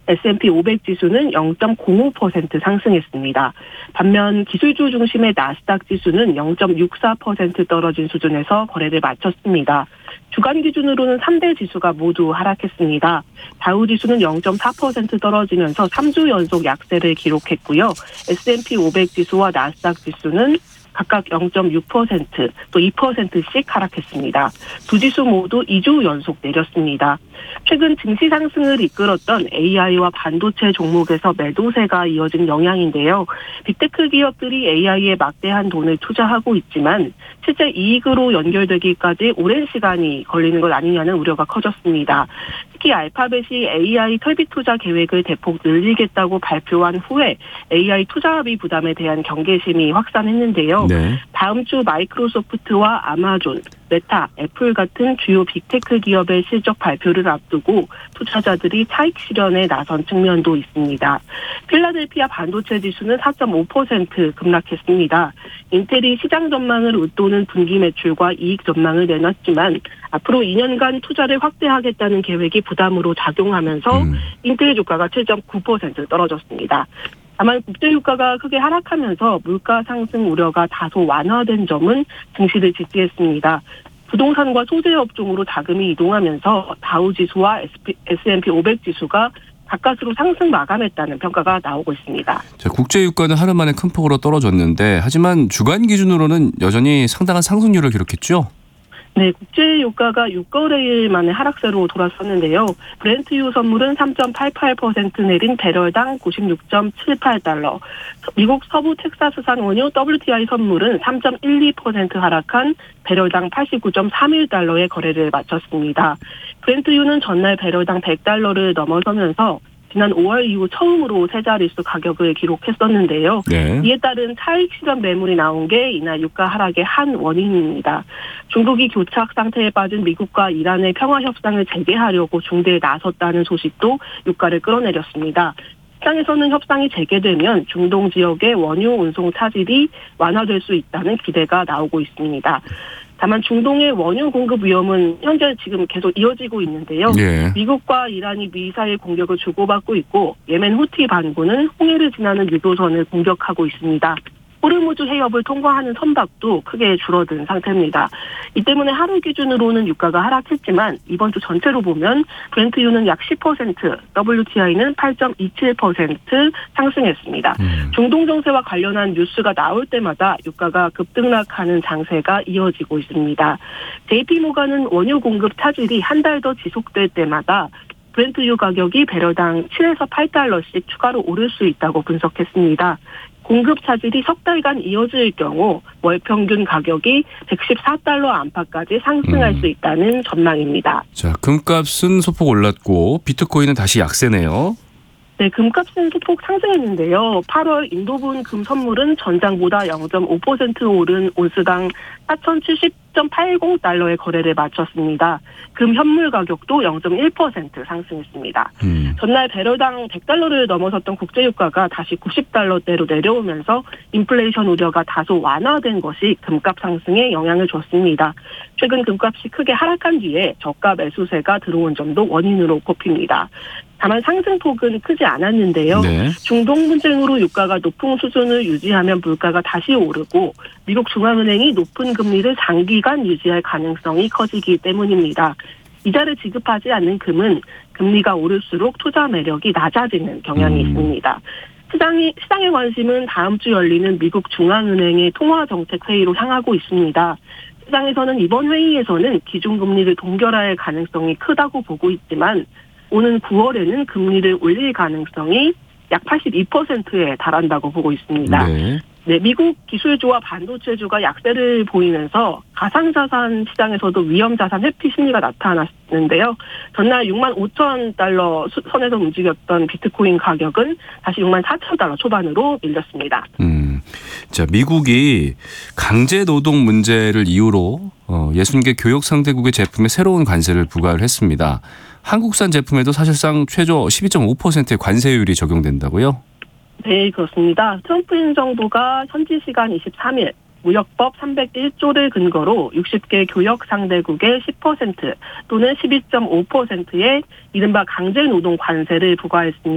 S&P 500 지수는 0.05% 상승했습니다. 반면 기술주 중심의 나스닥 지수는 0.64% 떨어진 수준에서 거래를 마쳤습니다. 주간 기준으로는 3대 지수가 모두 하락했습니다. 다우 지수는 0.4% 떨어지면서 3주 연속 약세를 기록했고요. S&P 500 지수와 나스닥 지수는 각각 0.6%, 또 2%씩 하락했습니다. 두 지수 모두 2주 연속 내렸습니다. 최근 증시 상승을 이끌었던 AI와 반도체 종목에서 매도세가 이어진 영향인데요. 빅테크 기업들이 AI에 막대한 돈을 투자하고 있지만 실제 이익으로 연결되기까지 오랜 시간이 걸리는 것 아니냐는 우려가 커졌습니다. 특히 알파벳이 AI 설비 투자 계획을 대폭 늘리겠다고 발표한 후에 AI 투자비 부담에 대한 경계심이 확산했는데요. 네. 다음 주 마이크로소프트와 아마존, 메타, 애플 같은 주요 빅테크 기업의 실적 발표를 앞두고 투자자들이 차익 실현에 나선 측면도 있습니다. 필라델피아 반도체 지수는 4.5% 급락했습니다. 인텔이 시장 전망을 웃도는 분기 매출과 이익 전망을 내놨지만 앞으로 2년간 투자를 확대하겠다는 계획이 부담으로 작용하면서 인텔 주가가 7.9% 떨어졌습니다. 다만 국제유가가 크게 하락하면서 물가 상승 우려가 다소 완화된 점은 증시를 지지했습니다. 부동산과 소재 업종으로 자금이 이동하면서 다우지수와 S&P 500 지수가 가까스로 상승 마감했다는 평가가 나오고 있습니다. 자, 국제유가는 하루 만에 큰 폭으로 떨어졌는데 하지만 주간 기준으로는 여전히 상당한 상승률을 기록했죠? 네, 국제유가가 6거래일 만에 하락세로 돌아섰는데요. 브렌트유 선물은 3.88% 내린 배럴당 96.78달러, 미국 서부 텍사스산 원유 WTI 선물은 3.12% 하락한 배럴당 89.31달러의 거래를 마쳤습니다. 브렌트유는 전날 배럴당 100달러를 넘어서면서 지난 5월 이후 처음으로 세 자릿수 가격을 기록했었는데요. 네. 이에 따른 차익 실현 매물이 나온 게 이날 유가 하락의 한 원인입니다. 중국이 교착 상태에 빠진 미국과 이란의 평화 협상을 재개하려고 중대에 나섰다는 소식도 유가를 끌어내렸습니다. 시장에서는 협상이 재개되면 중동 지역의 원유 운송 차질이 완화될 수 있다는 기대가 나오고 있습니다. 다만 중동의 원유 공급 위험은 현재 지금 계속 이어지고 있는데요. 예. 미국과 이란이 미사일 공격을 주고받고 있고 예멘 후티 반군은 홍해를 지나는 유도선을 공격하고 있습니다. 호르무즈 해협을 통과하는 선박도 크게 줄어든 상태입니다. 이 때문에 하루 기준으로는 유가가 하락했지만 이번 주 전체로 보면 브렌트유는 약 10%, WTI는 8.27% 상승했습니다. 중동 정세와 관련한 뉴스가 나올 때마다 유가가 급등락하는 장세가 이어지고 있습니다. JP모간은 원유 공급 차질이 한 달 더 지속될 때마다 브렌트유 가격이 배럴당 7에서 8달러씩 추가로 오를 수 있다고 분석했습니다. 공급 차질이 석 달간 이어질 경우 월 평균 가격이 114달러 안팎까지 상승할 수 있다는 전망입니다. 자, 금값은 소폭 올랐고 비트코인은 다시 약세네요. 네, 금값은 소폭 상승했는데요. 8월 인도분 금 선물은 전장보다 0.5% 오른 온스당 4,070.80달러의 거래를 마쳤습니다. 금 현물 가격도 0.1% 상승했습니다. 전날 배럴당 100달러를 넘어섰던 국제유가가 다시 90달러대로 내려오면서 인플레이션 우려가 다소 완화된 것이 금값 상승에 영향을 줬습니다. 최근 금값이 크게 하락한 뒤에 저가 매수세가 들어온 점도 원인으로 꼽힙니다. 다만 상승폭은 크지 않았는데요. 네. 중동 분쟁으로 유가가 높은 수준을 유지하면 물가가 다시 오르고 미국 중앙은행이 높은 금리를 장기간 유지할 가능성이 커지기 때문입니다. 이자를 지급하지 않는 금은 금리가 오를수록 투자 매력이 낮아지는 경향이 있습니다. 시장의 관심은 다음 주 열리는 미국 중앙은행의 통화정책회의로 향하고 있습니다. 시장에서는 이번 회의에서는 기준금리를 동결할 가능성이 크다고 보고 있지만 오는 9월에는 금리를 올릴 가능성이 약 82%에 달한다고 보고 있습니다. 네, 미국 기술주와 반도체주가 약세를 보이면서 가상자산 시장에서도 위험자산 회피 심리가 나타났는데요. 전날 6만 5천 달러 선에서 움직였던 비트코인 가격은 다시 6만 4천 달러 초반으로 밀렸습니다. 자, 미국이 강제 노동 문제를 이유로 60개 교역 상대국의 제품에 새로운 관세를 부과를 했습니다. 한국산 제품에도 사실상 최저 12.5%의 관세율이 적용된다고요? 네, 그렇습니다. 트럼프 행정부가 현지 시간 23일 무역법 301조를 근거로 60개 교역 상대국의 10% 또는 12.5%의 이른바 강제 노동 관세를 부과했습니다.